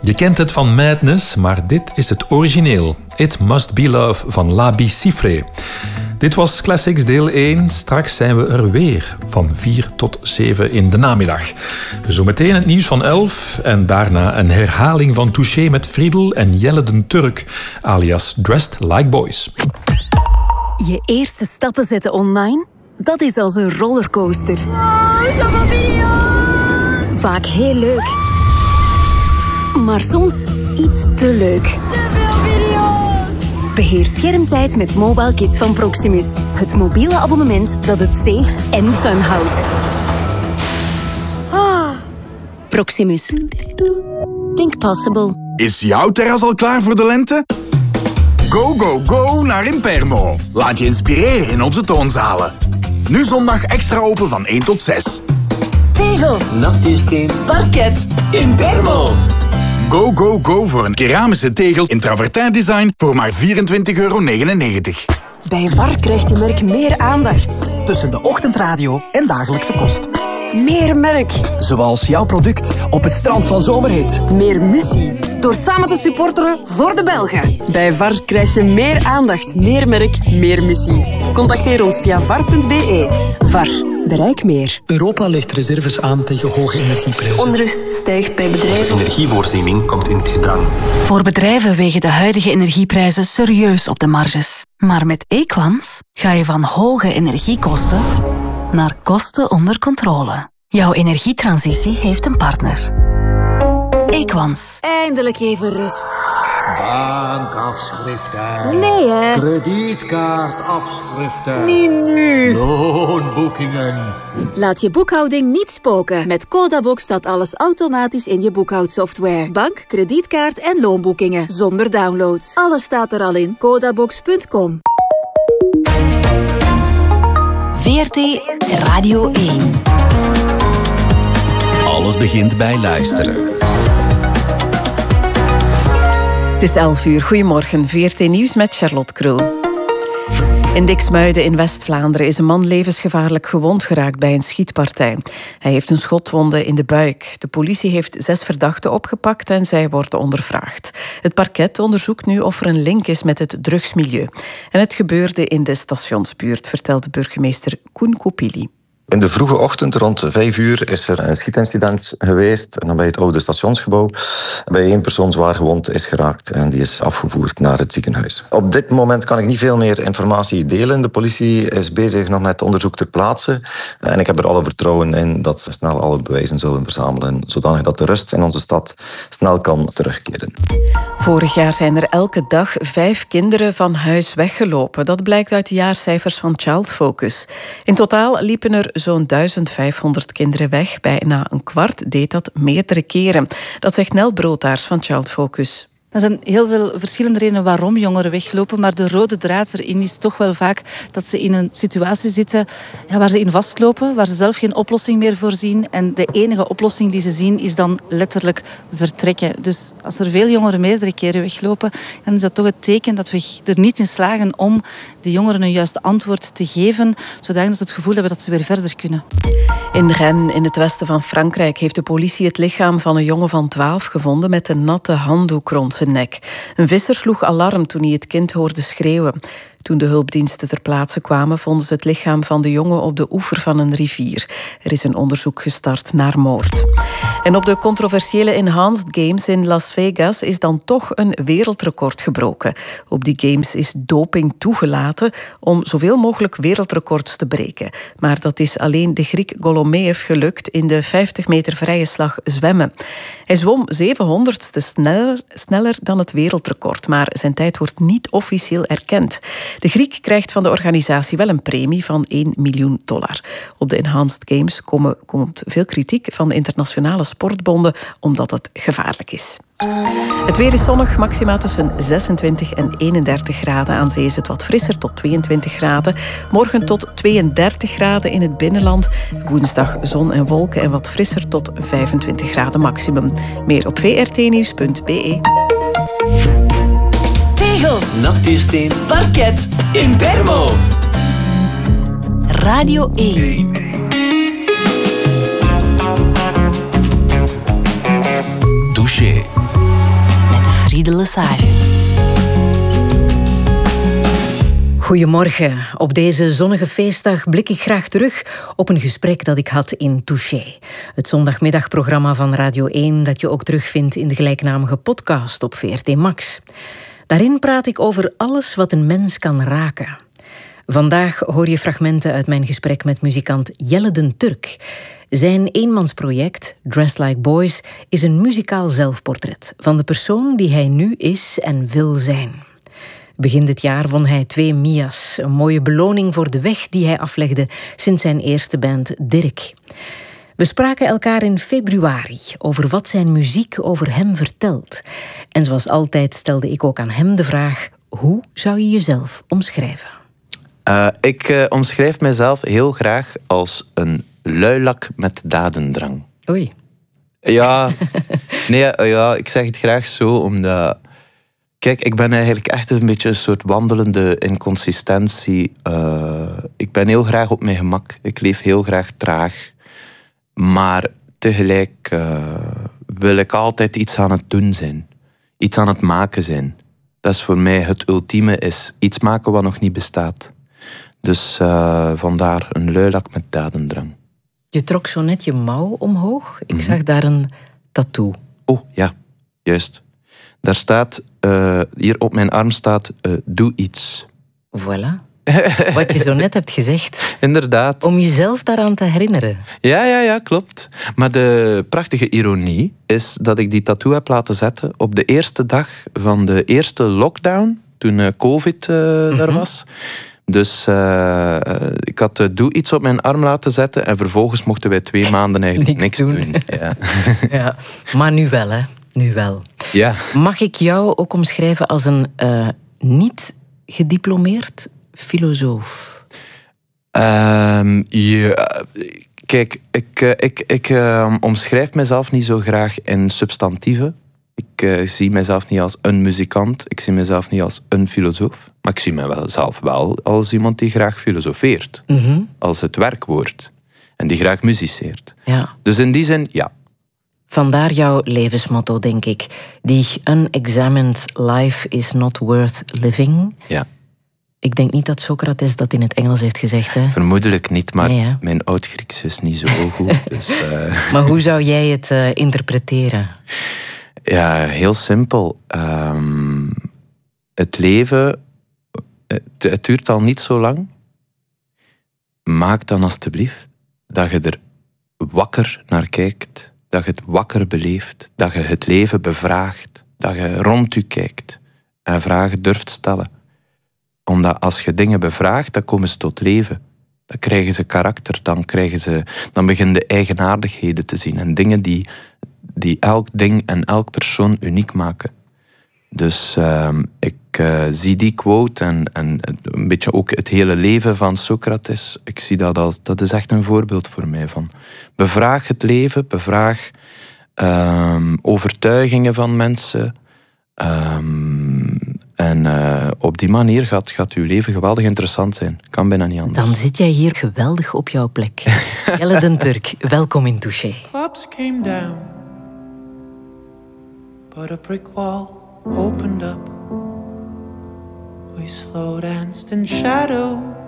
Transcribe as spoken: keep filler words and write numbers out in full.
Je kent het van Madness, maar dit is het origineel. It Must Be Love van La Bicifre. Dit was Classics deel één. Straks zijn we er weer van vier tot zeven in de namiddag. Zometeen het nieuws van elf en daarna een herhaling van Touché met Friedel en Jelle den Turk, alias Dressed Like Boys. Je eerste stappen zetten online? Dat is als een rollercoaster. Oh, zoveel video's! Vaak heel leuk. Maar soms iets te leuk. Te veel video's! Beheer schermtijd met Mobile Kids van Proximus. Het mobiele abonnement dat het safe en fun houdt. Ah. Proximus. Think possible. Is jouw terras al klaar voor de lente? Go, go, go naar Impermo. Laat je inspireren in onze toonzalen. Nu zondag extra open van één tot zes. Tegels. Natuursteen. Parket. Impermo. Go, go, go voor een keramische tegel in travertijn design voor maar vierentwintig euro negenennegentig. Bij V A R krijgt je merk meer aandacht. Tussen de ochtendradio en dagelijkse kost. Meer merk. Zoals jouw product op het strand van Zomerhit. Meer missie. Door samen te supporteren voor de Belgen. Bij V A R krijg je meer aandacht, meer merk, meer missie. Contacteer ons via var punt be. V A R. Bereik meer. Europa legt reserves aan tegen hoge energieprijzen. Onrust stijgt bij bedrijven. Energievoorziening komt in het gedrang. Voor bedrijven wegen de huidige energieprijzen serieus op de marges. Maar met Equans ga je van hoge energiekosten naar kosten onder controle. Jouw energietransitie heeft een partner. Equans. Eindelijk even rust. Bankafschriften. Nee, hè? Kredietkaartafschriften. Niet nu. Loonboekingen. Laat je boekhouding niet spoken. Met Codabox staat alles automatisch in je boekhoudsoftware. Bank, kredietkaart en loonboekingen. Zonder downloads. Alles staat er al in. Codabox punt com. V R T Radio één. Alles begint bij luisteren. Het is elf uur. Goedemorgen. V R T Nieuws met Charlotte Krul. In Diksmuiden in West-Vlaanderen is een man levensgevaarlijk gewond geraakt bij een schietpartij. Hij heeft een schotwonde in de buik. De politie heeft zes verdachten opgepakt en zij worden ondervraagd. Het parket onderzoekt nu of er een link is met het drugsmilieu. En het gebeurde in de stationsbuurt, vertelt burgemeester Koen Kopili. In de vroege ochtend, rond vijf uur, is er een schietincident geweest. En dan bij het oude stationsgebouw. Bij één persoon zwaar gewond is geraakt en die is afgevoerd naar het ziekenhuis. Op dit moment kan ik niet veel meer informatie delen. De politie is bezig nog met onderzoek ter plaatse. En ik heb er alle vertrouwen in dat ze snel alle bewijzen zullen verzamelen, zodanig dat de rust in onze stad snel kan terugkeren. Vorig jaar zijn er elke dag vijf kinderen van huis weggelopen. Dat blijkt uit de jaarcijfers van Child Focus. In totaal liepen er zo'n duizend vijfhonderd kinderen weg. Bijna een kwart deed dat meerdere keren. Dat zegt Nel Broodtaars van Child Focus. Er zijn heel veel verschillende redenen waarom jongeren weglopen, maar de rode draad erin is toch wel vaak dat ze in een situatie zitten ja, waar ze in vastlopen, waar ze zelf geen oplossing meer voor zien. En de enige oplossing die ze zien is dan letterlijk vertrekken. Dus als er veel jongeren meerdere keren weglopen, dan is dat toch het teken dat we er niet in slagen om de jongeren een juiste antwoord te geven, zodat ze het gevoel hebben dat ze weer verder kunnen. In Rennes, in het westen van Frankrijk, heeft de politie het lichaam van een jongen van twaalf gevonden met een natte handdoek rond zijn nek. Een visser sloeg alarm toen hij het kind hoorde schreeuwen. Toen de hulpdiensten ter plaatse kwamen, vonden ze het lichaam van de jongen op de oever van een rivier. Er is een onderzoek gestart naar moord. En op de controversiële Enhanced Games in Las Vegas is dan toch een wereldrecord gebroken. Op die games is doping toegelaten om zoveel mogelijk wereldrecords te breken. Maar dat is alleen de Griek Golomeev gelukt in de vijftig meter vrije slag zwemmen. Hij zwom zevenhonderdste sneller, sneller dan het wereldrecord, maar zijn tijd wordt niet officieel erkend. De Griek krijgt van de organisatie wel een premie van één miljoen dollar. Op de Enhanced Games komen, komt veel kritiek van de internationale sportbonden omdat het gevaarlijk is. Het weer is zonnig, maxima tussen zesentwintig en eenendertig graden. Aan zee is het wat frisser, tot tweeëntwintig graden. Morgen tot tweeëndertig graden in het binnenland. Woensdag zon en wolken en wat frisser tot vijfentwintig graden maximum. Meer op v r t nieuws punt b e. Tegels. Natuursteen. Parket. Impermo. Radio één. Touché. de Lesage. Goedemorgen. Op deze zonnige feestdag blik ik graag terug op een gesprek dat ik had in Touché. Het zondagmiddagprogramma van Radio één dat je ook terugvindt in de gelijknamige podcast op V R T Max. Daarin praat ik over alles wat een mens kan raken. Vandaag hoor je fragmenten uit mijn gesprek met muzikant Jelle den Turk. Zijn eenmansproject, Dressed Like Boys, is een muzikaal zelfportret van de persoon die hij nu is en wil zijn. Begin dit jaar won hij twee Mia's, een mooie beloning voor de weg die hij aflegde sinds zijn eerste band Dirk. We spraken elkaar in februari over wat zijn muziek over hem vertelt. En zoals altijd stelde ik ook aan hem de vraag: hoe zou je jezelf omschrijven? Uh, ik uh, omschrijf mezelf heel graag als een luilak met dadendrang. Oei. Ja, nee, uh, ja, ik zeg het graag zo, omdat... Kijk, ik ben eigenlijk echt een beetje een soort wandelende inconsistentie. Uh, ik ben heel graag op mijn gemak. Ik leef heel graag traag. Maar tegelijk uh, wil ik altijd iets aan het doen zijn. Iets aan het maken zijn. Dat is voor mij het ultieme, is iets maken wat nog niet bestaat. Dus uh, vandaar een luilak met dadendrang. Je trok zo net je mouw omhoog. Ik Mm-hmm. zag daar een tattoo. Oh, ja. Juist. Daar staat, uh, hier op mijn arm staat, uh, doe iets. Voilà. Wat je zo net hebt gezegd. Inderdaad. Om jezelf daaraan te herinneren. Ja, ja, ja, klopt. Maar de prachtige ironie is dat ik die tattoo heb laten zetten op de eerste dag van de eerste lockdown, toen uh, COVID uh, mm-hmm. er was. Dus uh, ik had uh, doe iets op mijn arm laten zetten en vervolgens mochten wij twee maanden eigenlijk niks, niks doen. doen. Ja. Ja. Maar nu wel, hè. Nu wel. Ja. Mag ik jou ook omschrijven als een uh, niet gediplomeerd filosoof? Um, ja, kijk, ik, ik, ik uh, omschrijf mezelf niet zo graag in substantieven. Ik uh, zie mezelf niet als een muzikant. Ik zie mezelf niet als een filosoof. Maar ik zie mezelf wel als iemand die graag filosofeert. Mm-hmm. Als het werkwoord. En die graag muziceert. Ja. Dus in die zin, ja. Vandaar jouw levensmotto, denk ik. Die unexamined life is not worth living. Ja. Ik denk niet dat Socrates dat in het Engels heeft gezegd, hè? Vermoedelijk niet, maar nee, mijn oud-Grieks is niet zo goed. Dus, uh... Maar hoe zou jij het uh, interpreteren? Ja, heel simpel. Um, het leven, het, het duurt al niet zo lang. Maak dan alstublieft dat je er wakker naar kijkt. Dat je het wakker beleeft. Dat je het leven bevraagt. Dat je rond je kijkt. En vragen durft stellen. Omdat als je dingen bevraagt, dan komen ze tot leven. Dan krijgen ze karakter. Dan, krijgen ze, dan beginnen de eigenaardigheden te zien. En dingen die, die elk ding en elk persoon uniek maken. Dus uh, ik uh, zie die quote en, en een beetje ook het hele leven van Socrates. Ik zie dat als, dat is echt een voorbeeld voor mij van. Bevraag het leven, bevraag uh, overtuigingen van mensen. Um, en uh, op die manier gaat, gaat uw leven geweldig interessant zijn. Kan bijna niet anders. Dan zit jij hier geweldig op jouw plek. Jelle den Turk, welkom in Touché. Clubs came down, but a brick wall opened up. We slow danced in shadow.